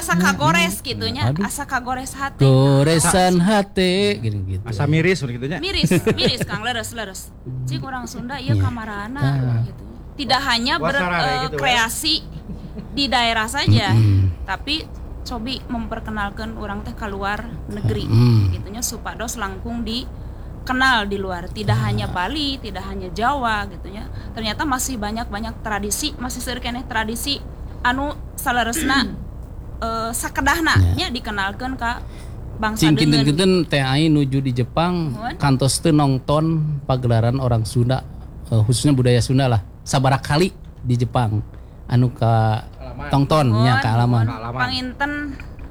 asa kagores gitunya, asa kagores hati. Goresan hati gitu. Asa miris gitu nya. Miris Kang, leres. Cik orang Sunda ieu kamarana gitu. Tidak hanya berkreasi di daerah saja, tapi cobi memperkenalkan orang teh keluar negeri gitunya supados langkung dikenal di luar, tidak hanya Bali, tidak hanya Jawa gitunya. Ternyata masih banyak tradisi, masih seueur keneh tradisi anu saleresna sakedahna nya dikenalkeun ka bangsa deungeun. Cingkin teh aing nuju di Jepang kantos teu nonton pagelaran orang Sunda, khususnya budaya Sunda lah. Sabaraha kali di Jepang anu ka tongton nya kaalaman. Panginten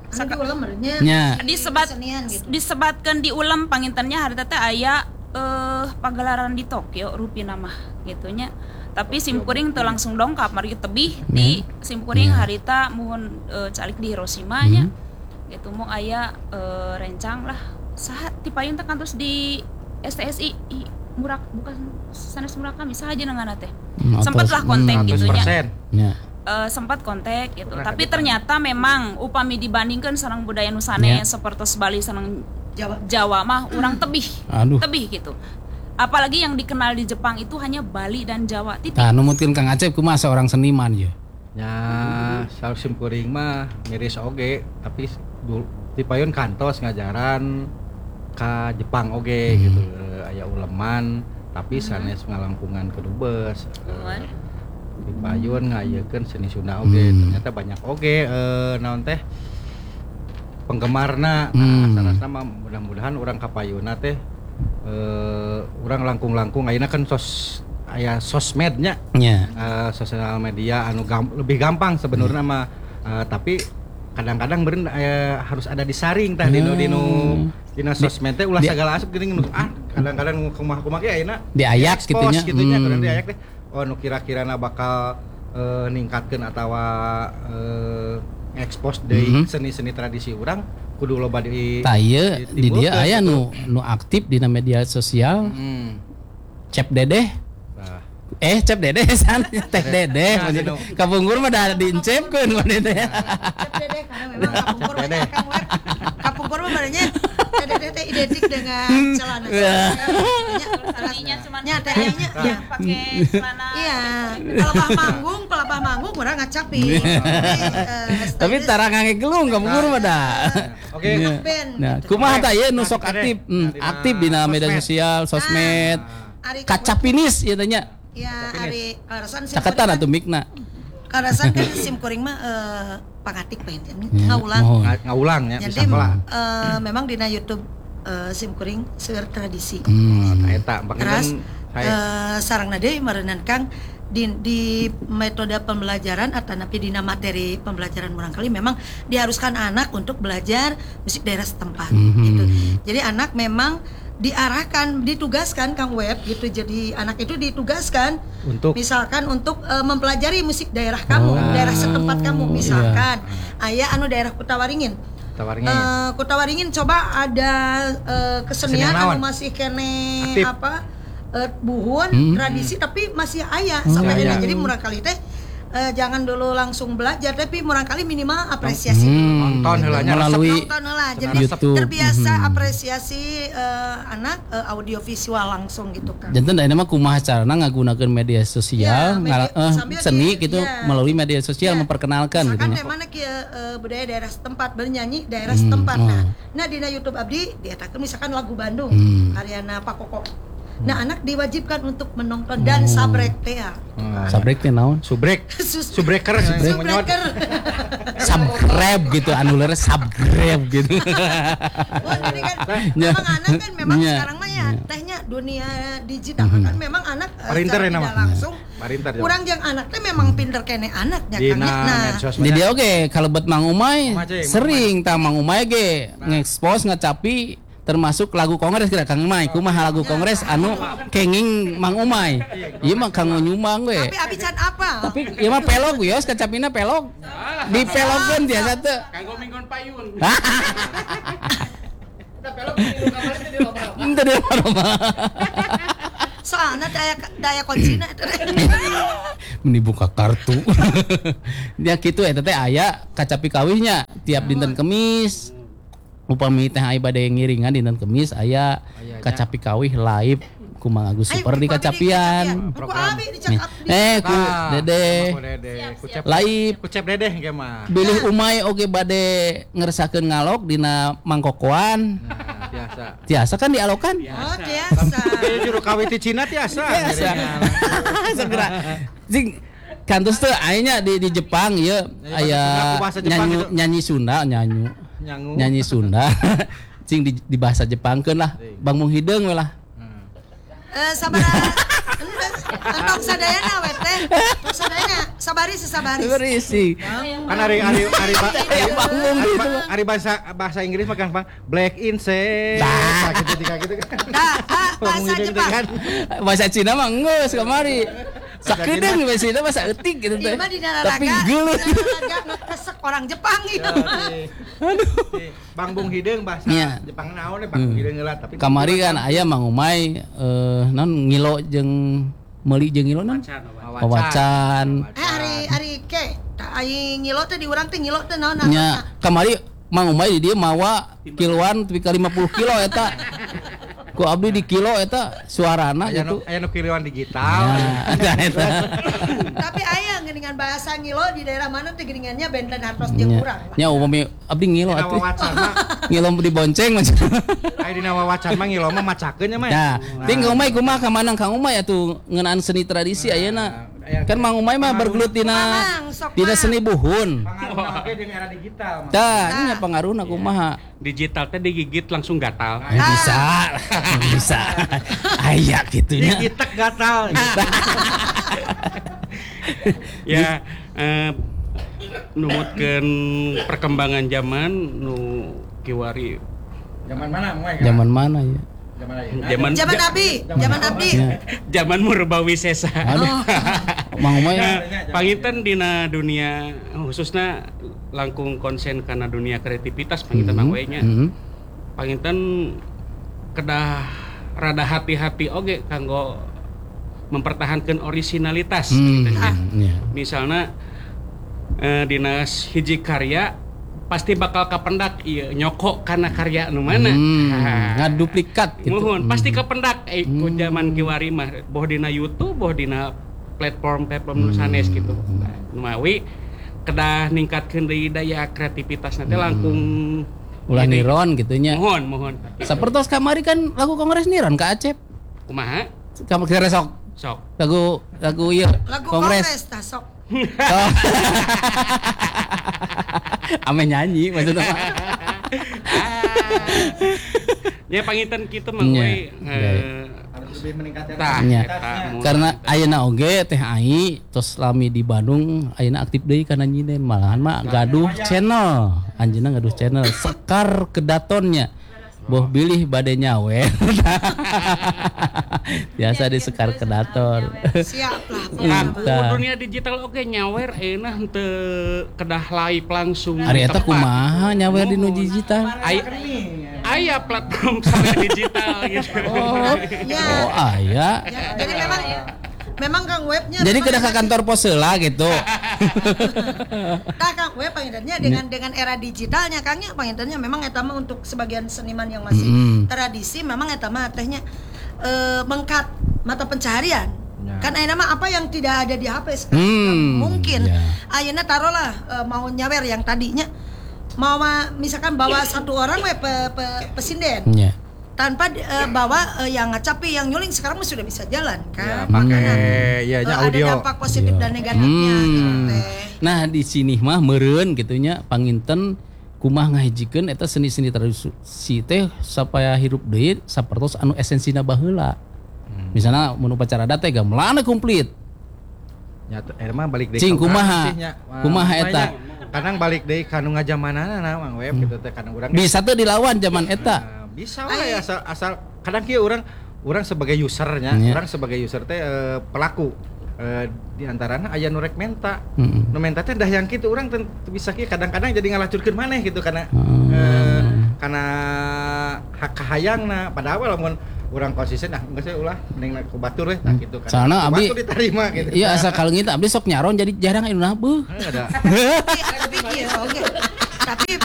nya disebatkeun di ulem pangintennya harita teh aya pagelaran di Tokyo rupina mah gitunya. Tapi simkuring teu langsung dongkap margi tebih di simkuring harita muhun calik di Hiroshima nya. Gitu mau aya rencang lah saha ti payun teh kantos di STSI bukan sanes Murakami saha jenenganna teh. Sempatlah kontak gitunya. Sempat kontak gitu. Tapi ternyata memang upami dibandingkan sareng budaya Nusane seperti Bali sareng Jawa mah urang tebih gitu. Apalagi yang dikenal di Jepang itu hanya Bali dan Jawa titik. Nah, numutkeun Kang Acep kumaha seorang seniman ya. Ya, salah simkuring mah miris oge, tapi di payun kantos ngajaran ka Jepang oge gitu. Aya uleman tapi sanes ngalangkungan kedubes. Di payun ngayekeun seni Sunda oge. Ternyata banyak oge naon teh penggemarna. Nah, sarasna mah mudah-mudahan urang ka payunna teh urang langkung-langkung ayeuna kan aya sosmednya. Sosial media anu lebih gampang sebenarnya mah tapi kadang-kadang beureun harus ada disaring tah dino sosmed teh ulah sagala asup geuning kadang-kadang kumaha ge ayeuna diayak gitunya kudu diayak teh nu kira-kirana bakal ningkatkeun atawa expose deui seni-seni tradisi urang kudu loba di dia aya nu aktif dina media sosial. Cep Dedeh. Cep Dedeh san teh Dedeh kapungkur mah da diincepkeun mah teh. Cep Dedeh karena memang kapungkur mah badannya Dedeh teh identik dengan celana. Seninya cuma teh nya pakai celana. Iya. Pelapah manggung urang ngacapi. Tapi tara ngangge gelung kapungkur mah da. Oke. Nah, kumaha tah ieu nu sok aktif dina media sosial, sosmed. Kacapinis ieu teh nya. Ya, ari karasan caketan atuh mikna. Karasan kan simkuring mah pangatik ngaulang ya bisa lah. Memang dina YouTube simkuring seueur tradisi. Eta terus sarangna deui meureunnan Kang di metode pembelajaran atau napi dina materi pembelajaran murang kali memang diharuskan anak untuk belajar musik daerah setempat gitu. Jadi anak memang diarahkan, ditugaskan Kang Web gitu. Jadi anak itu ditugaskan untuk misalkan untuk mempelajari musik daerah kamu, daerah setempat kamu. Misalkan aya anu daerah Kutawaringin. Kutawaringin coba ada kesenian anu masih kene aktif. Buhun tradisi tapi masih aya sampai jadi murang kali teh jangan dulu langsung belajar tapi murang kali minimal apresiasi nonton heulanya melalui jadi terbiasa apresiasi anak audiovisual langsung gitu kan. Janten ayeuna mah kumaha carana ngagunakeun media sosial seni gitu melalui media sosial memperkenalkan gitu nya. Kan mana kieu budaya daerah setempat bernyanyi daerah setempat. Nah dina YouTube abdi dietakeun misalkan lagu Bandung karyana Pak Koko. Nah anak diwajibkan untuk menonton dan sabrek teh. Sabrek teh naon? Subreker. Subscribe gitu anu leres subscribe gitu. Jadi kan memang anak kan memang sekarang mah ya tehnya dunia digital kan memang anak tidak langsung. Kurang jeung anak teh memang pinter kene anaknya kan. Nah, di dia oge kalau buat Mang Umay sering tah Mang Umay ge ngekspos ngacapi termasuk lagu kongres kira Kang Umay kumaha lagu kongres anu kenging Mang Umay ieu mah kanggo nyumbang we tapi abi can apa tapi ieu mah pelog wios kacapina pelog dipelogkeun biasa teh kanggo minggon payun pelog di kamar teh di lomba Soalnya daya kuncina itu. Meni buka kartu. Dia gitu teh aya kacapi kawihnya tiap dinten Kemis. Upami teh aya bade ngiringan dinten Kemis aya kacapi kawih live ku Mang Agus Super di kacapian. Ku Dede. Live Ku Cep Dede ge mah. bilih umay oge bade ngeresakeun ngalog dina mangkokoan. Nah, biasa. Tiasa kan dialokan. Oh, biasa. Juru kawin ti Cina tiasa. Segera. Sing kantos teh aya di Jepang ieu aya nyanyi Sunda nyanyi Sunda. Cing di bahasa Jepangkeun lah. Bang Mung Hideung we lah. Sabaraha entok sadayana we teh. Sadayana sabari. Berisi. Kan hari bahasa Inggris mah kan black insect. Gitu kan. Bahasa Jepang. Bahasa Cina mah geus kamari. Sakedeung bahasa Cina bahasa eutik gitu teh. Tapi geuleuh. Kesek orang Jepang gitu. Aduh. Bang Bung Hideung bahasa Jepang naon Bang Bung Hideung heula tapi kamari kan aya Mang Umay naon ngilo jeung meuli jeung ngilo naon? Wawacan. Hari ke ai ngilo teh di urang teh ngilo teh naon? Nya kamari Mang Umay di dieu mawa kiloan tepi ka 50 kilo eta. Ku abdi di kilo eta suarana gitu. Aya nu kiloan digital. Tapi aya geuningan bahasa ngilo di daerah mana teh geuningannya benten hartos jeung urang. Nya upami abdi ngilo atuh. Ngilo dibonceng macam. Aya dina wawacan mah ngilo mah macakeun nya mah. Nah, ting Kang Umay kumaha ka manang Kang Umay atuh ngeunaan seni tradisi ayeuna. Kan Mang Umay mah bergelut dina seni buhun. Pangaruhna oge jeung era digital. Tah, nya pangaruhna kumaha? Digital teh digigit langsung gatal. Bisa. Aya gitunya. Digitek gatal. Ya numutkeun perkembangan zaman nu kiwari. Zaman mana, Moy? Zaman mana ya? Zaman Abdi. Zaman Murbawi Sesa. Mang Umay panginten dina dunia khususna langkung konsen kana dunia kreativitas panginten Mang Umay nya. Panginten kedah rada hati-hati oge kanggo mempertahankan originalitas gitu ya. Misalnya dina hiji karya pasti bakal kapendak ieu nyokok kana karya nu mana. Ngaduplikat gitu. Muhun pasti kapendak ku zaman kiwari mah boh dina YouTube, boh dina platform nu sanes gitu. Mawi kedah ningkatkeun deui daya kreativitas nanti langkung ulah niron gitunya. Mohon. Sapertos kamari kan lagu kongres niron ka Acep. Kumaha? Kamari sok. Lagu ieu kongres tah sok. Ame nyanyi maksudnya. Ya panginten kitu Mang we harus lebih meningkatkan. Karena ayeuna oge teh ai tos lami di Bandung ayeuna aktif deui kana nyinen malahan mah gaduh channel. Anjeunna gaduh channel Sekar Kedatonnya. Boh bilih bade nyawer. Biasa di Sekar Kedaton. Siap lah. Dunia digital oke nyawer eunah henteu kedah live langsung. Ari eta kumaha nyawer di nu digital? Aya platform sama digital gitu. Oh, aya. Jadi memang Kang webnya. Jadi kedah ka kantor pos heula gitu. Nah Kang web pangintennya dengan era digitalnya Kangnya pangintennya memang eta mah untuk sebagian seniman yang masih tradisi memang eta mah tehnya mengkat mata pencaharian. Kan ayeuna mah apa yang tidak ada di HP sekarang mungkin ayeuna taruhlah mau nyawer yang tadinya mau misalkan bawa satu orang we pesinden. Tanpa bawa yang ngacapi yang nyuling sekarang sudah bisa jalan kan. Makanya audio. Ada dampak positif dan negatifnya gitu teh. Nah, di sini mah meureun gitunya panginten kumaha ngahijikeun eta seni-seni tradisi teh supaya hirup deui sapertos anu esensina baheula. Misalnya mun upacara adat teh gamelanna komplit. Nya mah balik deui. Cing kumaha? Kumaha eta? Kadang balik deui ka nu ngajamanana Mang Web gitu teh kadang urang. Bisa teh dilawan zaman eta. Bisa lah ya asal kadang kieu orang sebagai usernya, orang sebagai user teh pelaku di antaranya aya nu rek menta. Nu menta teh dah yang kitu urang teu bisa kieu kadang-kadang jadi ngalacurkeun maneh gitu karena hak hayangna padahal lamun orang konsisten geus we ulah mending ku batur we tah kitu kan. Soalna abdi diterima gitu. Iya asa kalau ngita abdi sok nyaron jadi jarang ayeuna beuh. Ada. Tapi kieu oge. Tapi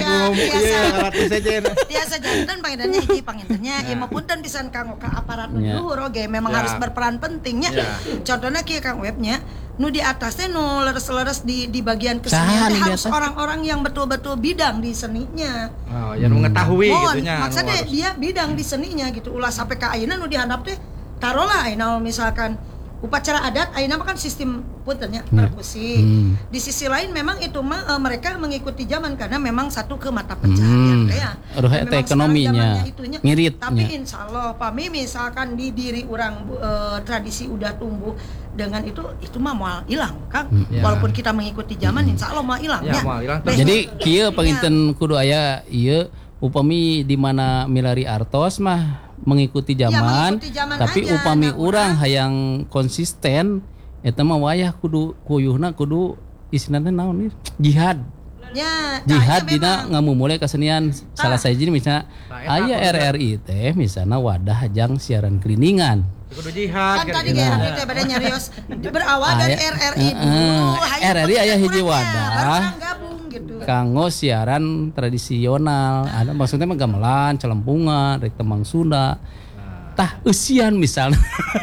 biasa jantan pangintennya hiji pangintennya ieu mah punten pisan kanggo ka aparat nu luhur oge memang harus berperan pentingnya. Contohnya kieu Kang Webnya nu di atasnya nu leres-leres di bagian kesenian harus orang-orang yang betul-betul bidang di seninya. Oh, yang mengetahui gitu nya. Maksudnya dia bidang di seninya gitu. Ulah sampai ka ayeuna nu dihandap teh taruhlah ayeuna misalkan upacara adat ayeuna mah kan sistem puntennya perkusi. Di sisi lain memang itu mah mereka mengikuti zaman karena memang satu ke mata pencaharian ya. Ekonominya ngirit. Tapi insyaallah pami misalkan di diri orang tradisi udah tumbuh dengan itu mah moal hilang Kang. Walaupun kita mengikuti zaman insyaallah moal hilang ya. Jadi kieu panginten kudu aya ieu upami di mana milari artos mah mengikuti zaman, tapi aja, upami urang hayang konsisten eta mah wayah kudu kuyuhna kudu istilahna naon nih jihad. Ya, jihad dina ngamumule kesenian salah sahiji misalnya aya RRI teh misalnya wadah hajang siaran kliningan. Kudu jihad kan tadi kayak teh bade nyarios berawal dari RRI dulu. RRI aya hiji wadah gitu. Kanggo siaran tradisional, ada maksudnya mah gamelan, celempungan, rek temang Sunda. Tah eusian misalnya.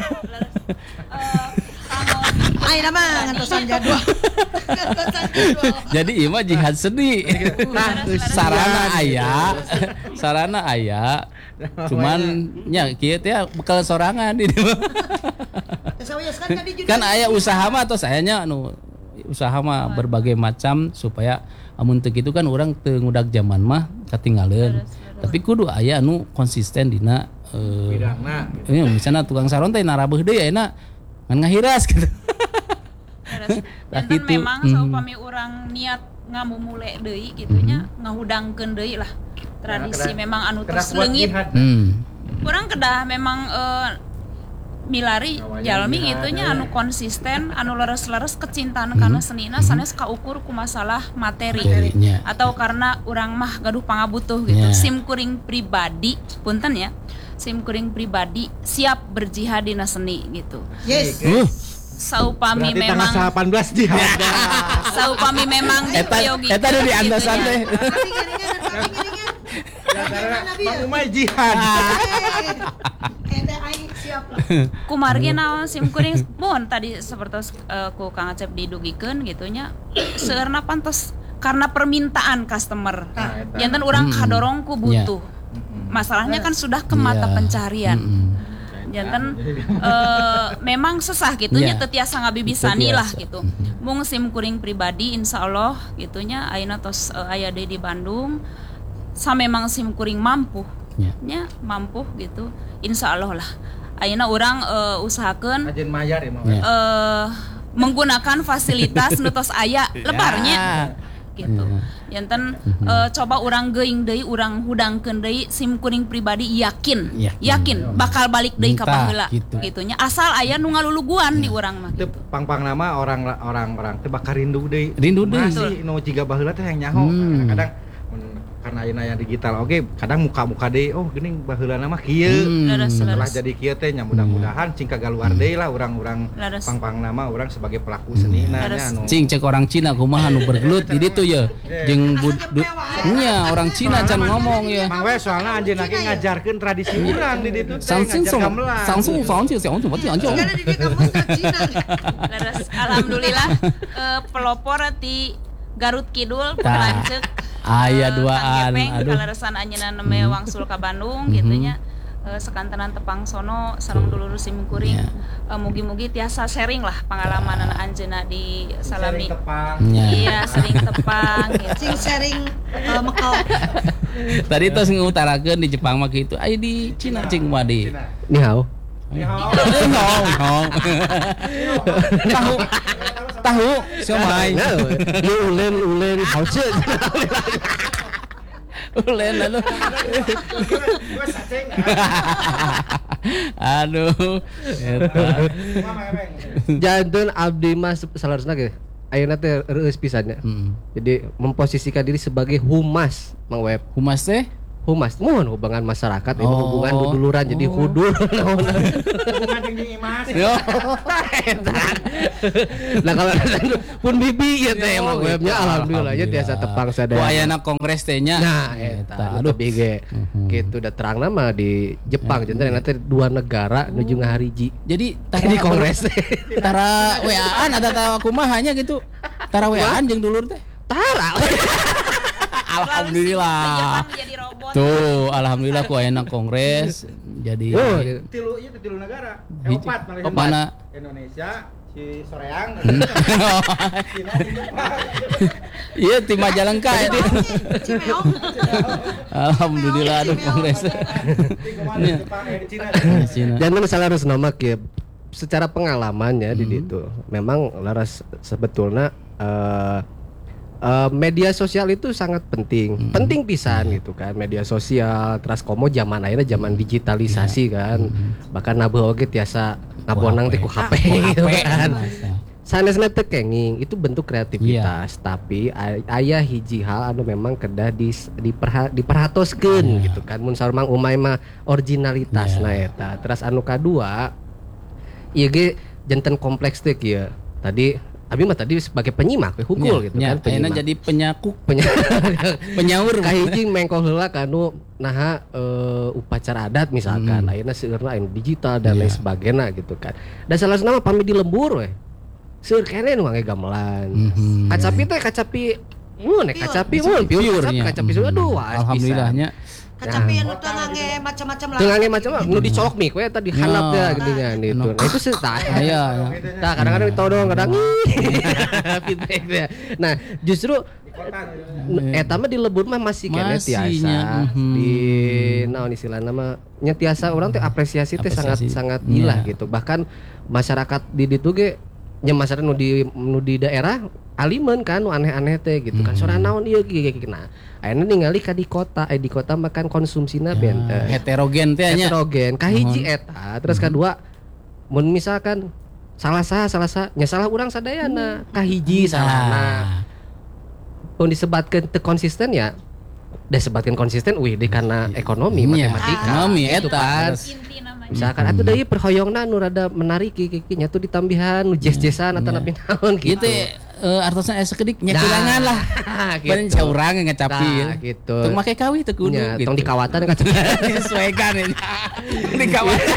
Ai nama ngantosan jadwal. Jadi ieu mah jihad seni. Sarana aya. Cuman nya kieu teh bekal sorangan ini mah. Kan aya usaha mah atau sayanya anu usaha mah berbagai macam supaya amun teu kitu kan urang teu ngudag zaman mah katinggalan. Tapi kudu aya anu konsisten dina bidangna. Gitu. Misalnya tukang saron teh narabeuh deui ayeuna ngan ngahiras gitu. Dan memang saupami urang niat ngamumule deui kitu nya ngahudangkeun deui lah. Tradisi memang anu terus leungit. Urang kedah memang milari jalmi gitunya anu konsisten anu leres-leres kecintaan karena senina sanes kaukur ku masalah materi atau karena urang mah gaduh pangabutuh gitu. Simkuring pribadi punten ya, simkuring pribadi siap berjihad dina seni gitu. Yes. Saupami berarti memang tanggal 18 jihad. Saupami memang eta di andasan teh. Bang Umay jihad. Kumargi naon simkuring mun tadi seperti ku Kang Acep didugikeun gitunya seueurna pantos karena permintaan customer. Janten urang kadorong ku butuh. Masalahnya kan sudah ke mata pencarian. Janten memang susah gitunya teu tiasa ngabibisani lah gitu. Mung simkuring pribadi insyaallah gitunya ayeuna tos aya deui di Bandung. Memang simkuring mampu nya mampu gitu insyaallah lah ayeuna urang usahakeun ajeun mayar ya menggunakan fasilitas nu tos aya lebarnya gitu janten coba urang geuing deui urang hudangkeun deui simkuring pribadi yakin bakal balik deui ka baheula gitunya asal aya nu ngaluluguan di urang mah teu pang-pang nama orang teh bakal rindu deui masih nu jiga baheula teh yang nyaho kadang karena ayeuna yang digital kadang muka-muka deui geuning baheulana mah kieu setelah jadi kieu teh nya mudah-mudahan cing kagaluar deui lah urang-urang pang-pang nama urang sebagai pelaku senina nya anu cing cek orang Cina kumaha nu bergelut di ditu ya jeung nya orang Cina can ngomong ya mangwe soalna anjeunna ge ngajarkeun tradisi urang di ditu teh alhamdulillah pelopor ti Garut Kidul Lanceuk aya duaan kaleresan anjeunna neme wangsul ka Bandung gitunya sekantenan tepang sono sareng dulur simkuring mugi-mugi tiasa sharing lah pengalaman anak anjeunna di salami iya sering tepang gitu sharing mekal tadi tos ngutarakeun di Jepang mah kitu aya di Cina cing mah di ni hao tahu siomay ulen hao ce ulen lalu aduh janten abdi mas salarosna ge ayeuna teh reueus pisannya jadi memposisikan diri sebagai humas Mang Web humas teh humas mohon hubungan masyarakat itu hubungan duduluran jadi hudul hubungan jeung Imas. Nah kalau pun bibi ya teh emang webnya alhamdulillah ya tiasa tepang sadaya. Ku ayana kongres teh nya. Nah eta aduh bige gitu da terang nama di Jepang janten nanti 2 negara nuju ngahariji. Jadi Di kongres tara WA-an ada tara kumaha nya gitu. Tara WA-an jeung dulur teh. tara. Alhamdulillah. Jepang jadi robot. Tuh, alhamdulillah ku ayana kongres jadi Tilu negara. Hiji. Opat Oh, mana? Indonesia, si Soreang, Cina, Iya tim Majalengka itu. Cimeong. Alhamdulillah ada kongres. Cina. Dan misalnya harus nama ya secara pengalamannya di situ memang laras sebetulnya media sosial itu sangat penting, penting pisan gitu kan media sosial. Terus komo zaman akhirnya zaman digitalisasi kan, bahkan nabuh oge tiasa ngabonang teh ku HP gitu kan. Sanesna teh kenging itu bentuk kreativitas, tapi aya hiji hal anu memang kedah diperhatoskeun gitu kan. Mun sareng Mang Umay mah originalitasna eta. Terus anu kadua ieu ge janten kompleks teh kieu. Tadi Abi mah tadi sebagai penyimak hukul gitu kan. Ayeuna jadi penyaur kahiji mengkol heula kanu naha upacara adat misalkan. Ayeuna seueurna anu digital dan lain sebagainya gitu kan. Da salasna mah pami di lembur we. Seueur keneh nu ngage gamelan. Kacapi teh kacapi mun kacapi mun piur kacapi aduh alhamdulillahnya. Kacapi anu teu ngangge macam-macam lah. Teu ngangge macam nu dicolok mik we tadi hanap teh geuningan itu. Nah itu tah. Aya. Tah kadang-kadang ditodong kadang feedback teh. Nah, justru eta mah di lembur mah masih kene tiasa. Di naon istilahna mah nya tiasa urang teh apresiasi teh sangat gila gitu. Bahkan masyarakat di ditu ge nya masyarakat nu di daerah alimen kan nu aneh-aneh teh gitu kan. Sora naon ieu gitu. Nah, ayeuna ningali ka di kota makan konsumsina benten. Heterogen teh nya. Heterogen. Kahiji eta, terus kadua mun misalkan salah nya salah urang sadayana. Kahiji salahna. Mun disebatkeun teu konsisten ya disebatkeun konsisten di kana ekonomi matematika. Ekonomi gitu eta. kan. Misalkan atuh deui perhoyongna nu rada menarik kikinya tuh ditambihan nu jes-jesan atau napi naon gitu. Artosna asa kedik nya kurangan lah. Beureun caurang ngacapi. Gitu. Tong make kawi teu kudu gitu. gitu. Tong dikawatan kacapi. Disesuaikan ini. Dikawatan.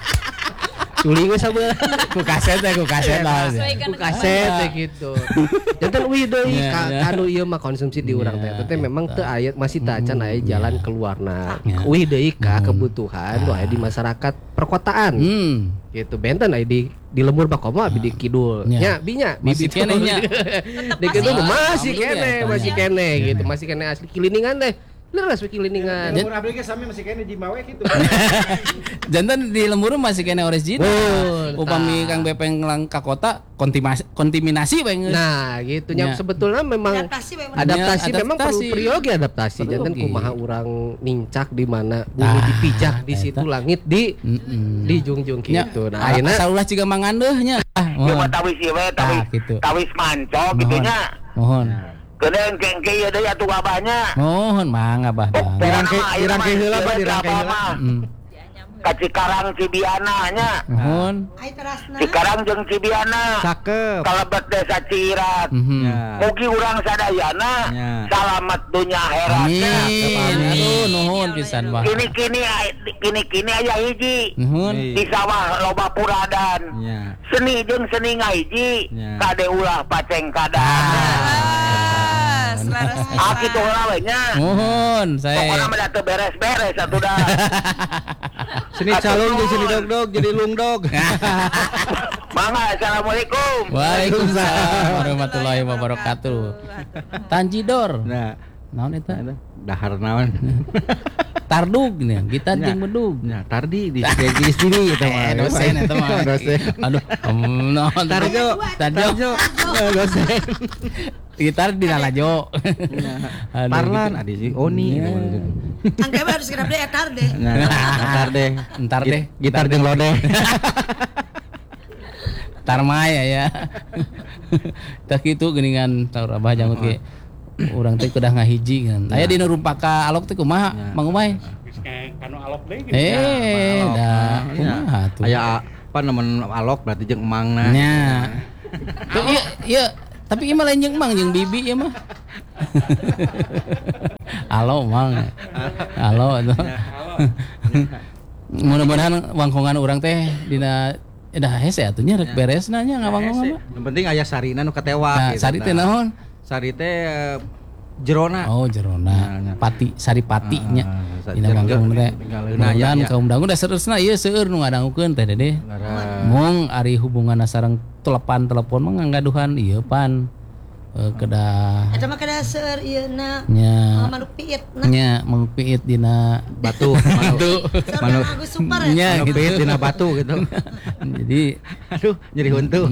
Culing we sabeula. Ku kaset lah. Ku kaset teh gitu. Janten euy deui kanu ieu mah konsumsi di urang teh. Teh memang teu aya masih teu acan aya jalan keluarna. Euy deui ka kebutuhan nu aya di masyarakat perkotaan. Gitu benten aya di lembur bakomo abi di kidul. Nya binya masih kene nya. Di kidul masih kene gitu. Masih kene asli kiliningan teh. Leres we kiliningan. Lembur abdi ge sami masih kene Jimbawe kitu. Jantan di lembur masih kene original. Upami Kang Bepeng lang ka kota kontaminasi we. Nah, gitu nya sebetulnya memang adaptasi memang perlu prioge adaptasi. Jantan kumaha urang nincak di mana bumi dipijak di situ langit di jungjung gitu. Nah, ayeuna saulah ciga mangandeuh nya. Ieu mah tawis ieu we tawis manco kitu nya. Mohon. Kedeung kengke ieu deui atuh abahnya. Mohon mangga bah. Dirangke heula bah dirangke heula. Ka Cikarang Cibiana nya. Mohon. Ai terasna. Cikarang jeung Cibiana. Cakep. Kalebet desa Cirat. Mugi urang sadayana salamet dunya akhirat. Amin. Aduh nuhun pisan bah. Kini aya hiji. Nuhun. Di sawah loba puradan. Seni jeung seni ngahiji kade ulah paceng kadan. Kitu heula we nya. Mohon saya. Pokona mah teu beres-beres atuh dah. Seni calung jeung seni dog-dog jadi lungdog. Mangga assalamualaikum. Waalaikumsalam warahmatullahi wabarakatuh. Tanjidor. Nah, naon eta? dahar naon? Tardug nih, gitar jeung bedug. Nah, tardi di sini eta mah. Dosen eta mah. Dosen. Aduh, naon Tarjo. Dosen. Gitar di Nalajo. Parlan adi si Oni. Angke harus kena beli etar deh. Entar deh. Gitar jeung lodeh. Tarmaya ya. Tak kitu geuningan taur abah jangut ge. Urang teh kudah ngahiji kan. Aya dina rumpaka alok teh kumaha Mang Umay? Geus kanu alok deui gitu. Da kumaha tuh. Aya apa nemen alok berarti jeung emangna. Nya. Tuh iya tapi ieu mah lain jeung Mang jeung bibi ieu mah. Halo Mang. Halo atuh. Mudah-mudahan wangkongan urang teh dina dah hese atunya rek beresna nya ngawangkongan mah. Yang penting aya sarina nu katewak gitu. Sari teh naon? Sari teh jerona. Oh, jerona. Pati, sari pati nya. Dina wangkong teh. Mudah-mudahan kaum dangu da seueusna ieu seueur nu ngadangukeun teh Dede. Mung ari hubunganna sareng telepon mah ngagaduhan ieu pan. Kedah eta mah kedah seueur ieu na manuk piit na nya manuk piit dina batu manuk Agus Super nya manuk piit dina batu gitu. Jadi aduh nyeri huntu.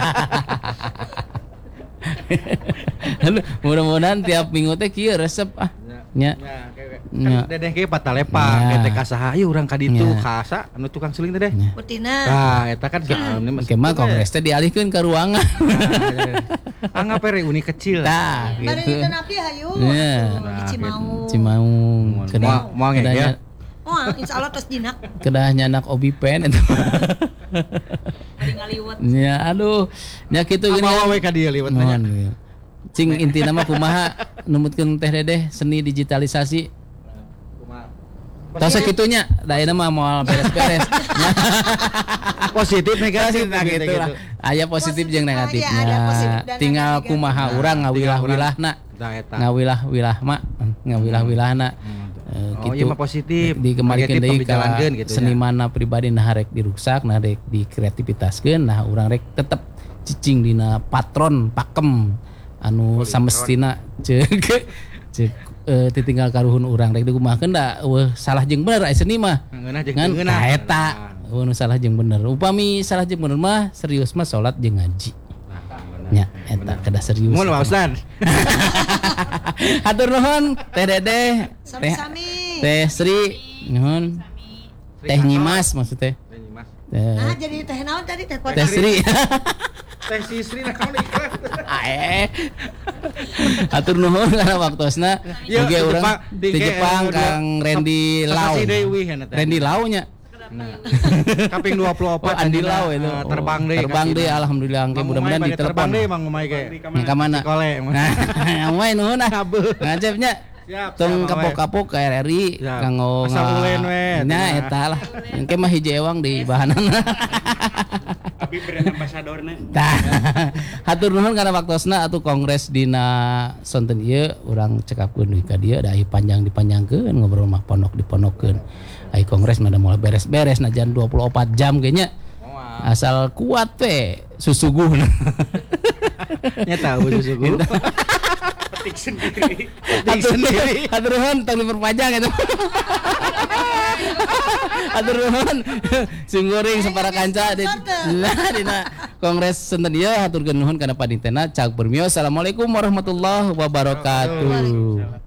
Mudah-mudahan tiap minggu teh kieu resep nya Dedeh ge patalepa eta ka saha ieu urang ka ditu kasa anu tukang suling teh Putina eta kan kemah kongres teh dialihkeun ka ruangan anggap reuni kecil tah bari gitu di napi hayu di Cimaung kedah moal ya insyaallah tos jinak kedah nyanak obi pen eta ngaliwet nya aduh nya kitu gini mau we ka dieu liwet nya cing intina mah kumaha numutkeun teh Dedeh seni digitalisasi tos sakitunya da ieu mah moal beres-beres positif negatif gitu lah aya positif jeung negatifnya tinggal kumaha urang ngawilah-wilahna ngawilah-wilahna gitu mah positif dikembalikan deui ka senimanna pribadi nah rek diruksak nah rek dikreativitaskeun nah urang rek tetep cicing dina patron pakem anu samestina ceuk ditinggal karuhun urang rek dikumahakeun da salah jeung bener aya seni mah ngan eta nu salah jeung bener upami salah jeung bener mah serius mah salat jeung ngaji nya eta kedah serius mun Ustaz hatur nuhun Teh Dedeh Teh Sri nuhun Teh Nyimas maksud teh nah jadi teh naon tadi teh Teh Sri Teh Sri nah kamu ikhlas hatur nuhun karena waktosna oge urang di Jepang Kang Randy Lau Randy Lau nya kaping 24 Andi Lau itu terbang deh alhamdulillah engke mudah-mudahan ditelepon deh Mang Umay ge ka mana Kole Umay nuhun ngacepnya tong kapok-kapok ka RRI kanggo nya eta lah engke mah hiji ewang di bahanana tapi brand ambasadorna tah hatur nuhun kana waktosna atuh kongres dina sonten ieu urang cekapkeun deui ka dieu da panjang dipanjangkeun ngobrol mah ponok diponokkeun ai kongres mah da mulai beres-beres najan 24 jam ge nya asal kuat teh susuguh nya tahu susuguh petik sendiri hatur nuhun tong diperpanjang eta hatur nuhun sungguring sapara kanca dina kongres sonten ieu haturkeun nuhun kana panitena cak bermio assalamualaikum warahmatullahi wabarakatuh.